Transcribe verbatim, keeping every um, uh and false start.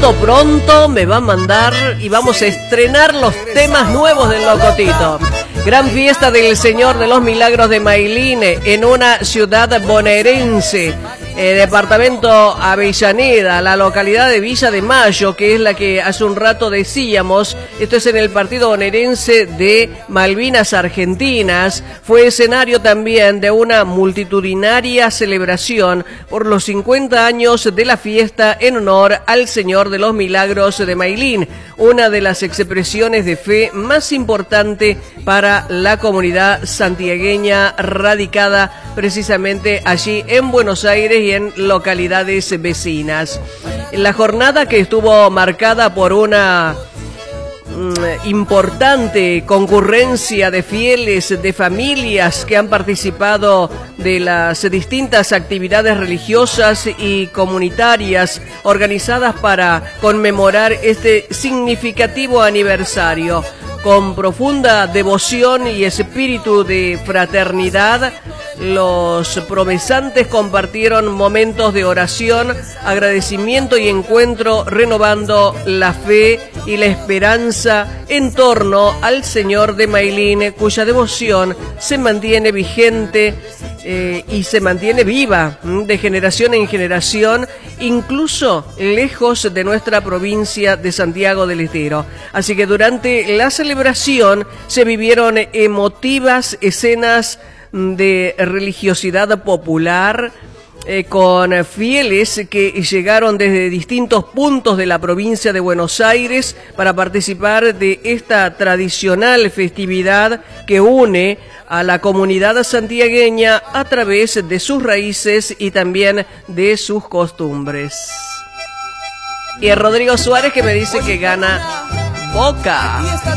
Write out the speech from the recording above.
Pronto, pronto me va a mandar y vamos a estrenar los temas nuevos del Locotito. Gran fiesta del Señor de los Milagros de Mailín en una ciudad bonaerense. Eh, departamento Avellaneda, la localidad de Villa de Mayo, que es la que hace un rato decíamos. Esto es en el partido bonaerense de Malvinas Argentinas. Fue escenario también de una multitudinaria celebración por los cincuenta años de la fiesta en honor al Señor de los Milagros de Mailín, una de las expresiones de fe más importante para la comunidad santiagueña radicada precisamente allí en Buenos Aires y en localidades vecinas. La jornada, que estuvo marcada por una mm, importante concurrencia de fieles, de familias que han participado de las distintas actividades religiosas y comunitarias organizadas para conmemorar este significativo aniversario. Con profunda devoción y espíritu de fraternidad, los promesantes compartieron momentos de oración, agradecimiento y encuentro, renovando la fe y la esperanza en torno al Señor de Mailín, cuya devoción se mantiene vigente eh, y se mantiene viva de generación en generación, incluso lejos de nuestra provincia de Santiago del Estero. Así que durante la celebración se vivieron emotivas escenas de religiosidad popular, eh, con fieles que llegaron desde distintos puntos de la provincia de Buenos Aires para participar de esta tradicional festividad que une a la comunidad santiagueña a través de sus raíces y también de sus costumbres. Y es Rodrigo Suárez que me dice que gana Boca.